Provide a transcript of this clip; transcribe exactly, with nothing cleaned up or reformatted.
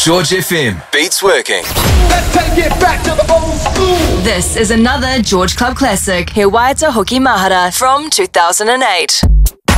George F M beats working. Let's take it back to the old school. This is another George Club classic, He Waita Hoki Mahara from two thousand eight.